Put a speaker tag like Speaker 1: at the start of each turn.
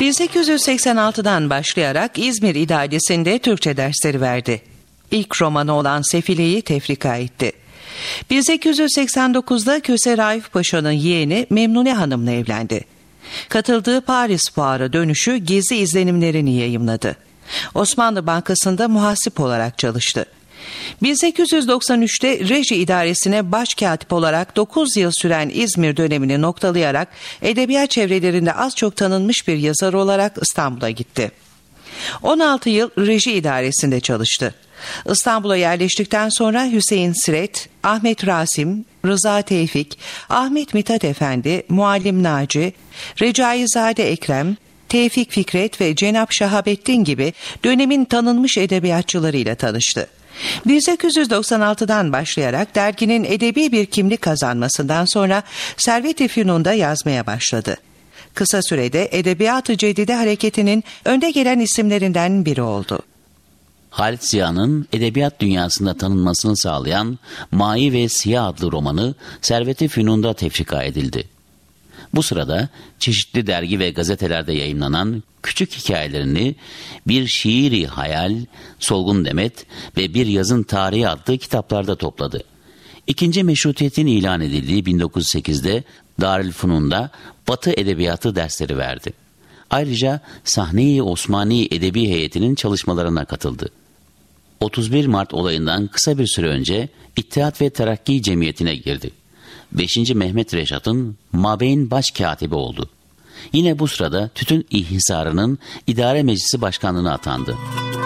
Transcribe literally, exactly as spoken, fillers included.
Speaker 1: bin sekiz yüz seksen altıdan başlayarak İzmir İdaresi'nde Türkçe dersleri verdi. İlk romanı olan Sefile'yi tefrika etti. bin sekiz yüz seksen dokuzda Köse Raif Paşa'nın yeğeni Memnune Hanım'la evlendi. Katıldığı Paris Fuarı dönüşü gezi izlenimlerini yayımladı. Osmanlı Bankası'nda muhasip olarak çalıştı. bin sekiz yüz doksan üçte Reji İdaresi'ne başkatip olarak dokuz yıl süren İzmir dönemini noktalayarak edebiyat çevrelerinde az çok tanınmış bir yazar olarak İstanbul'a gitti. on altı yıl Reji İdaresi'nde çalıştı. İstanbul'a yerleştikten sonra Hüseyin Siret, Ahmet Rasim, Rıza Tevfik, Ahmet Mithat Efendi, Muallim Naci, Recaizade Ekrem, Tevfik Fikret ve Cenab Şahabettin gibi dönemin tanınmış edebiyatçılarıyla tanıştı. bin sekiz yüz doksan altıdan başlayarak derginin edebi bir kimlik kazanmasından sonra Servet-i Fünun'da yazmaya başladı. Kısa sürede Edebiyat-ı Cedide hareketinin önde gelen isimlerinden biri oldu.
Speaker 2: Halit Ziya'nın edebiyat dünyasında tanınmasını sağlayan Ma'i ve Siyah adlı romanı Servet-i Fünun'da tefrika edildi. Bu sırada çeşitli dergi ve gazetelerde yayımlanan küçük hikayelerini Bir Şiiri Hayal, Solgun Demet ve Bir Yazın Tarihi adlı kitaplarda topladı. İkinci Meşrutiyet'in ilan edildiği bin dokuz yüz sekizde Darülfünun'da Batı Edebiyatı dersleri verdi. Ayrıca Sahne-i Osmani Edebi Heyeti'nin çalışmalarına katıldı. otuz bir Mart olayından kısa bir süre önce İttihat ve Terakki Cemiyeti'ne girdi. beşinci Mehmet Reşat'ın Mabeyn Başkatibi oldu. Yine bu sırada Tütün İhtisarı'nın İdare Meclisi Başkanlığı'na atandı.